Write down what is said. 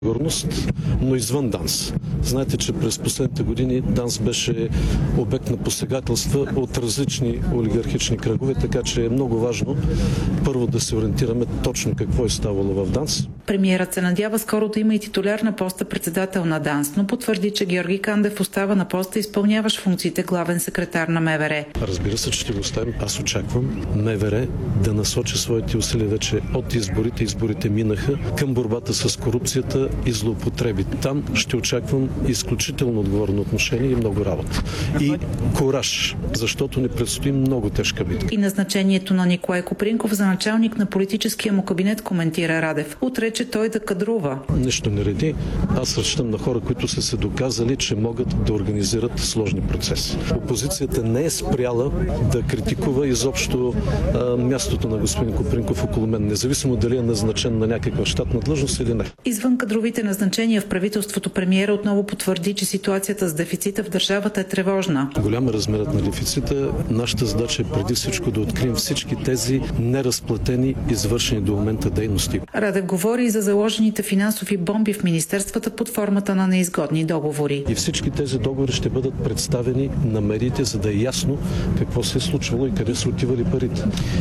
сигурност, но извън ДАНС. Знаете, че през последните години ДАНС беше обект на посегателства от различни олигархични кръгове, така че е много важно първо да се ориентираме точно какво е ставало в ДАНС. Премиерът се надява скоро да има и титуляр на поста председател на ДАНС, но потвърди, че Георги Кандев остава на поста, изпълняващ функциите главен секретар на МВР. Разбира се, че ще го оставим. Аз очаквам МВР да насочи своите усилия вече от изборите. Изборите минаха към борбата с корупцията и злоупотреби. Там ще очаквам изключително отговорно отношение и много работа. И кураж, защото ни предстои много тежка битка. И назначението на Николай Копринков за началник на политическия му кабинет, коментира Радев. Отрече той да кадрува. Нищо не реди. Аз разчитам на хора, които са се доказали, че могат да организират сложни процеси. Опозицията не е спряла да критикува изобщо мястото на господин Копринков около мен, независимо дали е назначен на някаква щатна длъжност или не. Извън кадровите назначения в правителството, премиера отново потвърди, че ситуацията с дефицита в държавата е тревожна. Голям е размерът на дефицита. Нашата задача е преди всичко да открием всички тези неразплатени, извършени до момента дейности. Радев говори и за заложените финансови бомби в министерствата под формата на неизгодни договори. И всички тези договори ще бъдат представени на медиите, за да е ясно какво се е случвало и къде са отивали парите.